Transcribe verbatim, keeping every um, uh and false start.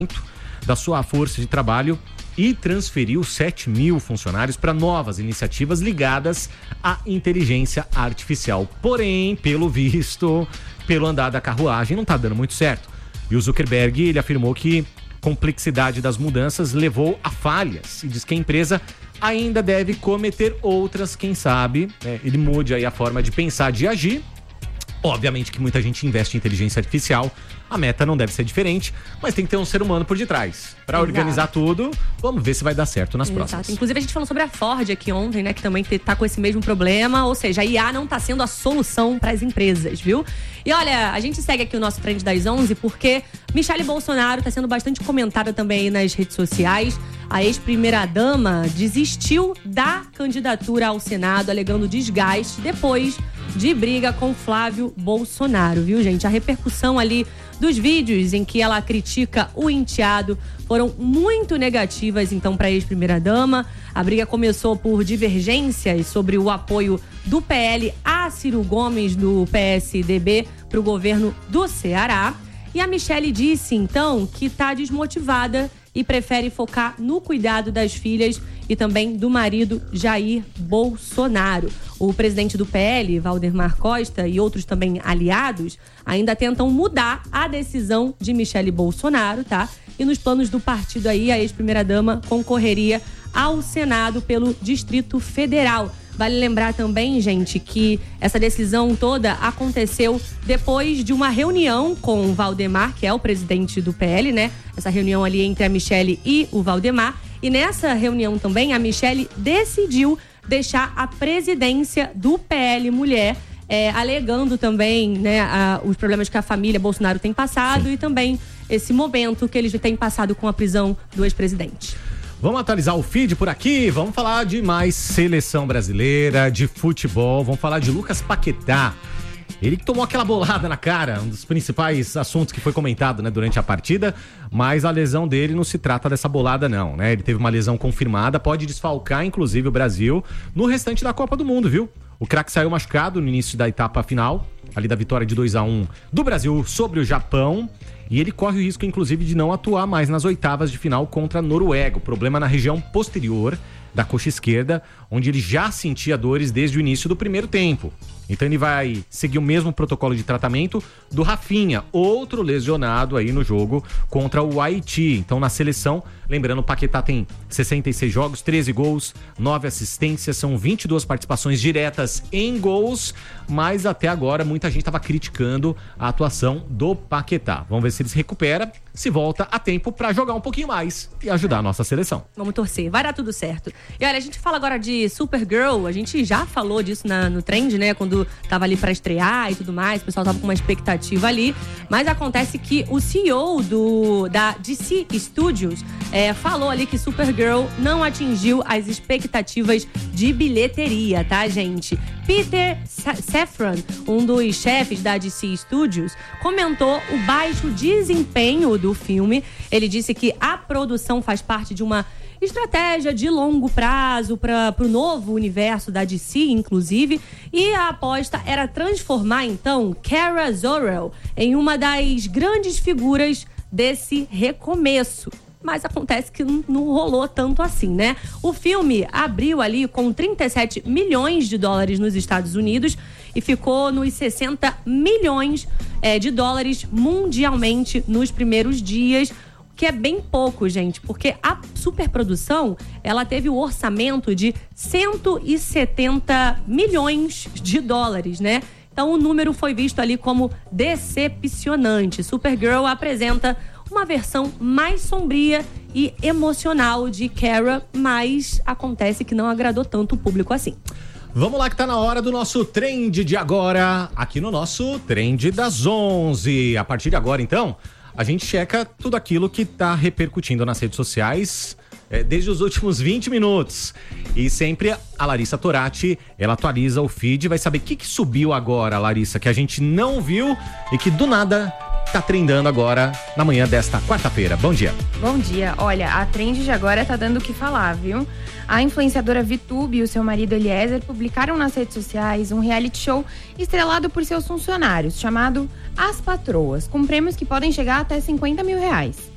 da sua força de trabalho e transferiu sete mil funcionários para novas iniciativas ligadas à inteligência artificial. Porém, pelo visto, pelo andar da carruagem, não está dando muito certo. E o Zuckerberg, ele afirmou que a complexidade das mudanças levou a falhas e diz que a empresa ainda deve cometer outras, quem sabe, né, ele mude aí a forma de pensar, de agir. Obviamente que muita gente investe em inteligência artificial, a meta não deve ser diferente, mas tem que ter um ser humano por detrás. Para organizar tudo, vamos ver se vai dar certo nas Exato. próximas. Inclusive a gente falou sobre a Ford aqui ontem, né, que também tá com esse mesmo problema, ou seja, a I A não tá sendo a solução para as empresas, viu? E olha, a gente segue aqui o nosso Trend das onze porque Michele Bolsonaro tá sendo bastante comentada também aí nas redes sociais. A ex-primeira-dama desistiu da candidatura ao Senado, alegando desgaste depois de briga com Flávio Bolsonaro, viu, gente? A repercussão ali dos vídeos em que ela critica o enteado foram muito negativas, então, para a ex-primeira-dama. A briga começou por divergências sobre o apoio do P L a Ciro Gomes, do P S D B, para o governo do Ceará. E a Michele disse, então, que está desmotivada e prefere focar no cuidado das filhas e também do marido Jair Bolsonaro. O presidente do P L, Valdemar Costa, e outros também aliados ainda tentam mudar a decisão de Michele Bolsonaro, tá? E nos planos do partido aí, a ex-primeira-dama concorreria ao Senado pelo Distrito Federal. Vale lembrar também, gente, que essa decisão toda aconteceu depois de uma reunião com o Valdemar, que é o presidente do P L, né? Essa reunião ali entre a Michele e o Valdemar. E nessa reunião também, a Michele decidiu deixar a presidência do P L Mulher, é, alegando também, né, a, os problemas que a família Bolsonaro tem passado. Sim. E também esse momento que eles têm passado com a prisão do ex-presidente. Vamos atualizar o feed por aqui, vamos falar de mais seleção brasileira, de futebol, vamos falar de Lucas Paquetá. Ele que tomou aquela bolada na cara, um dos principais assuntos que foi comentado, né, durante a partida, mas a lesão dele não se trata dessa bolada não, né? Ele teve uma lesão confirmada, pode desfalcar inclusive o Brasil no restante da Copa do Mundo, viu? O craque saiu machucado no início da etapa final, ali da vitória de dois a um do Brasil sobre o Japão. E ele corre o risco, inclusive, de não atuar mais nas oitavas de final contra a Noruega. O problema na região posterior da coxa esquerda, onde ele já sentia dores desde o início do primeiro tempo. Então ele vai seguir o mesmo protocolo de tratamento do Rafinha, outro lesionado aí no jogo contra o Haiti. Então na seleção, lembrando, o Paquetá tem sessenta e seis jogos, treze gols, nove assistências, são vinte e duas participações diretas em gols, mas até agora muita gente estava criticando a atuação do Paquetá. Vamos ver se ele se recupera, se volta a tempo para jogar um pouquinho mais e ajudar a nossa seleção. Vamos torcer, vai dar tudo certo. E olha, a gente fala agora de Supergirl, a gente já falou disso na, no Trend, né, quando tava ali pra estrear e tudo mais, o pessoal tava com uma expectativa ali, mas acontece que o C E O do, da D C Studios é, falou ali que Supergirl não atingiu as expectativas de bilheteria, tá, gente? Peter Safran, um dos chefes da D C Studios, comentou o baixo desempenho do filme. Ele disse que a produção faz parte de uma estratégia de longo prazo para o novo universo da D C, inclusive, e a aposta era transformar, então, Kara Zor-El em uma das grandes figuras desse recomeço. Mas acontece que não, não rolou tanto assim, né? O filme abriu ali com trinta e sete milhões de dólares nos Estados Unidos e ficou nos sessenta milhões é, de dólares mundialmente nos primeiros dias, que é bem pouco, gente, porque a superprodução, ela teve o orçamento de cento e setenta milhões de dólares, né? Então o número foi visto ali como decepcionante. Supergirl apresenta uma versão mais sombria e emocional de Kara, mas acontece que não agradou tanto o público assim. Vamos lá que tá na hora do nosso Trend de agora, aqui no nosso Trend das onze. A partir de agora, então, a gente checa tudo aquilo que tá repercutindo nas redes sociais é, desde os últimos vinte minutos. E sempre a Larissa Torati, ela atualiza o feed, vai saber o que, que subiu agora, Larissa, que a gente não viu e que do nada tá trendando agora na manhã desta quarta-feira. Bom dia. Bom dia. Olha, a trend de agora tá dando o que falar, viu? A influenciadora Vitube e o seu marido Eliezer publicaram nas redes sociais um reality show estrelado por seus funcionários, chamado As Patroas, com prêmios que podem chegar até cinquenta mil reais.